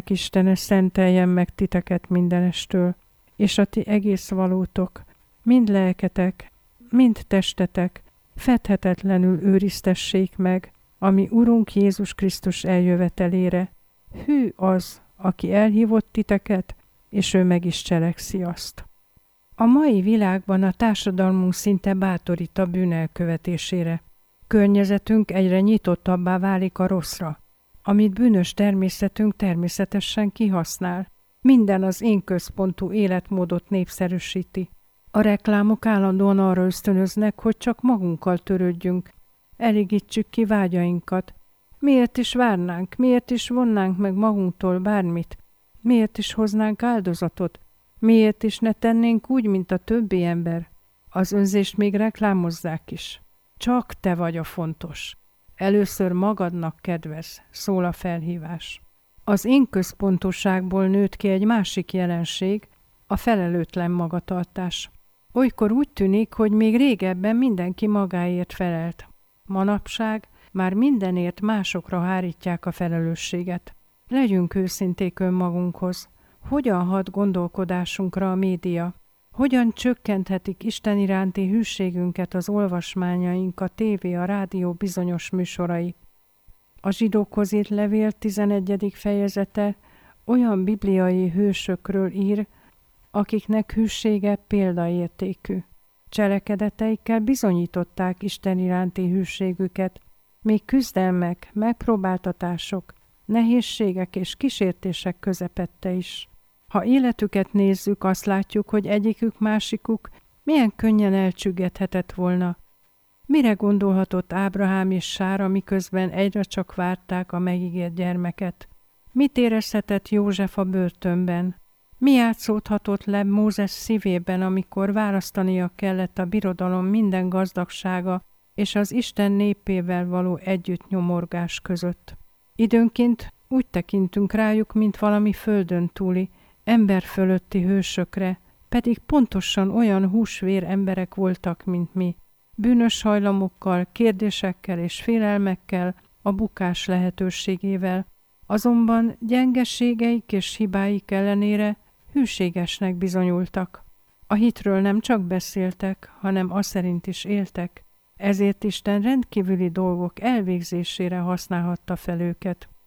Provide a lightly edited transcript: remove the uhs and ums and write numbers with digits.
Mindenek Istene szenteljen meg titeket mindenestől, és a ti egész valótok, mind lelketek, mind testetek, fedhetetlenül őriztessék meg, ami Urunk Jézus Krisztus eljövetelére. Hű az, aki elhívott titeket, és ő meg is cselekszi azt. A mai világban a társadalmunk szinte bátorít a bűn elkövetésére. Környezetünk egyre nyitottabbá válik a rosszra, amit bűnös természetünk természetesen kihasznál. Minden az én központú életmódot népszerűsíti. A reklámok állandóan arra ösztönöznek, hogy csak magunkkal törődjünk, elégítsük ki vágyainkat. Miért is várnánk, miért is vonnánk meg magunktól bármit? Miért is hoznánk áldozatot? Miért is ne tennénk úgy, mint a többi ember? Az önzést még reklámozzák is. Csak te vagy a fontos. Először magadnak kedvez, szól a felhívás. Az én központosságból nőtt ki egy másik jelenség, a felelőtlen magatartás. Olykor úgy tűnik, hogy még régebben mindenki magáért felelt. Manapság már mindenért másokra hárítják a felelősséget. Legyünk őszinték önmagunkhoz. Hogyan hat gondolkodásunkra a média? Hogyan csökkenthetik Isten iránti hűségünket az olvasmányaink, a tévé, a rádió bizonyos műsorai? A Zsidókhoz írt levél 11. fejezete olyan bibliai hősökről ír, akiknek hűsége példaértékű. Cselekedeteikkel bizonyították Isten iránti hűségüket, még küzdelmek, megpróbáltatások, nehézségek és kísértések közepette is. Ha életüket nézzük, azt látjuk, hogy egyikük másikuk milyen könnyen elcsüggedhetett volna. Mire gondolhatott Ábrahám és Sára, miközben egyre csak várták a megígért gyermeket? Mit érezhetett József a börtönben? Mi játszódhatott le Mózes szívében, amikor választania kellett a birodalom minden gazdagsága és az Isten népével való együttnyomorgás között? Időnként úgy tekintünk rájuk, mint valami földön túli, ember fölötti hősökre, pedig pontosan olyan húsvér emberek voltak, mint mi. Bűnös hajlamokkal, kérdésekkel és félelmekkel, a bukás lehetőségével. Azonban gyengeségeik és hibáik ellenére hűségesnek bizonyultak. A hitről nem csak beszéltek, hanem aszerint is éltek, ezért Isten rendkívüli dolgok elvégzésére használhatta fel őket.